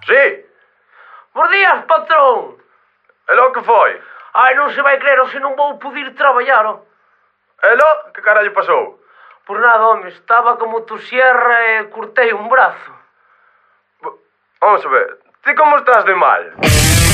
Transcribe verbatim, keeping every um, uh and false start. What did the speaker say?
Sí. Bos días, patrón. E lo que foi? Ai, non se vai crer, se non vou poder traballar, oh. E lo? Que carallo pasou? Por nada, home, estaba como motosierra e cortei un brazo. Vamos a ver, ti como estás de mal?